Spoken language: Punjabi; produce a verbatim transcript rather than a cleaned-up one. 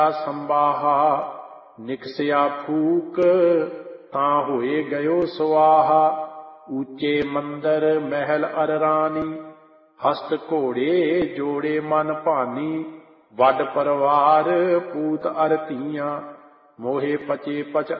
ਸੰਬਾਹਾ ਨਿਕਸਿਆ ਫੂਕ ਤਾਂ ਹੋਏ ਗਇਓ ਸਵਾਹਾ। ਉੱਚੇ ਮੰਦਰ ਮਹਿਲ ਅਰ ਰਾਣੀ ਹਸਤ ਘੋੜੇ ਜੋੜੇ ਮਨ ਭਾਨੀ। ਵੱਡ ਪਰਿਵਾਰ ਪੂਤ ਅਰ ਧੀਆਂ ਮੋਹੇ ਪਚੇ ਪਚ